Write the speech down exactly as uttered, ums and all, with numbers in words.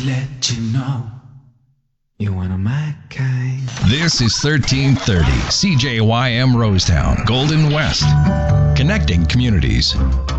let you know you're one of my kind. This is thirteen thirty C J Y M Rosetown, Golden West, connecting communities.